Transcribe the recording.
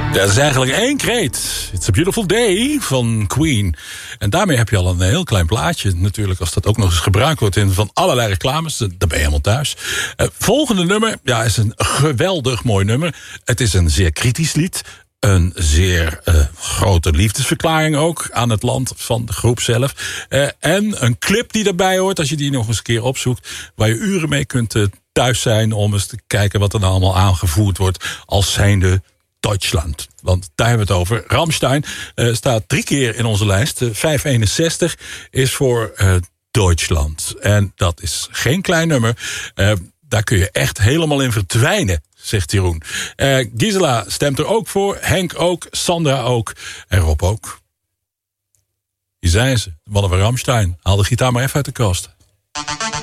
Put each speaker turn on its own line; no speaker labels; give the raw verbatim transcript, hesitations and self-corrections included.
Dat is eigenlijk één kreet. It's a Beautiful Day van Queen. En daarmee heb je al een heel klein plaatje. Natuurlijk, als dat ook nog eens gebruikt wordt in van allerlei reclames, dan ben je helemaal thuis. Uh, volgende nummer, ja, is een geweldig mooi nummer. Het is een zeer kritisch lied. Een zeer uh, grote liefdesverklaring ook aan het land van de groep zelf. Uh, en een clip die daarbij hoort, als je die nog eens een keer opzoekt, waar je uren mee kunt uh, thuis zijn om eens te kijken wat er nou allemaal aangevoerd wordt als zijnde Duitsland. Want daar hebben we het over. Rammstein uh, staat drie keer in onze lijst. Uh, vijfhonderdeenenzestig is voor uh, Duitsland. En dat is geen klein nummer. Uh, daar kun je echt helemaal in verdwijnen, zegt Jeroen. Uh, Gisela stemt er ook voor. Henk ook. Sandra ook. En Rob ook. Hier zijn ze. De mannen van Rammstein. Haal de gitaar maar even uit de kast.